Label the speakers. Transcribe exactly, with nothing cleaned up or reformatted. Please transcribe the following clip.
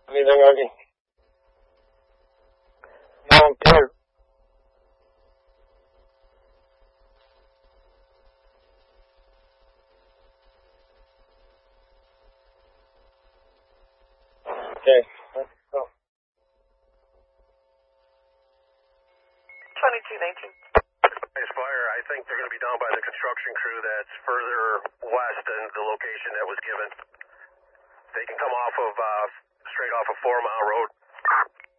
Speaker 1: Anything I can volunteer? Okay. Oh.
Speaker 2: twenty-two nineteen.
Speaker 3: Nice fire. I think they're going to be down by the construction crew that's further west than the location that was given. They can come off of, uh, straight off of Four Mile Road.